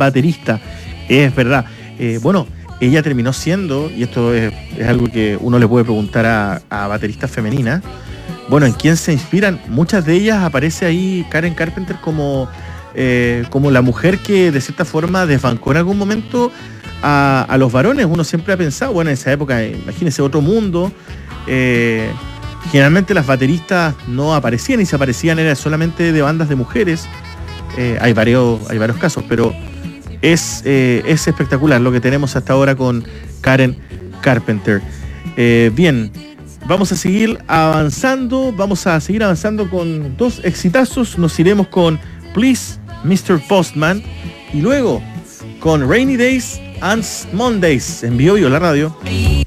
baterista. Es verdad. Bueno, ella terminó siendo, y esto es algo que uno le puede preguntar a bateristas femeninas, bueno, ¿en quién se inspiran? Muchas de ellas aparece ahí Karen Carpenter como la mujer que de cierta forma desbancó en algún momento a los varones. Uno siempre ha pensado, bueno, en esa época, imagínense otro mundo, generalmente las bateristas no aparecían, y si aparecían era solamente de bandas de mujeres. Hay varios casos, pero es espectacular lo que tenemos hasta ahora con Karen Carpenter. Bien, vamos a seguir avanzando con dos exitazos. Nos iremos con Please Mr. Postman y luego con Rainy Days and Mondays en Bio Bio, la radio.